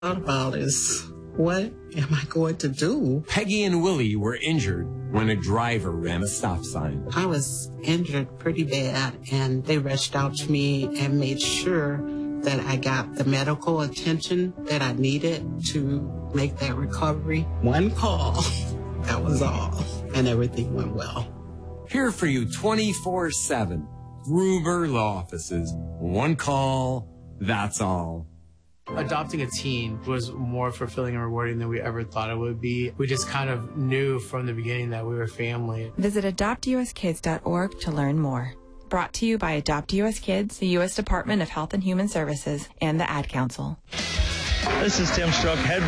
thought about is, what am I going to do? Peggy and Willie were injured when a driver ran a stop sign. I was injured pretty bad, and they rushed out to me and made sure that I got the medical attention that I needed to make that recovery. One call, that was all, and everything went well. Here for you 24/7. Gruber Law Offices. One call, that's all. Adopting a teen was more fulfilling and rewarding than we ever thought it would be. We just kind of knew from the beginning that we were family. Visit adoptuskids.org to learn more. Brought to you by Adopt U.S. Kids, the U.S. Department of Health and Human Services, and the Ad Council. This is Tim Stroke, head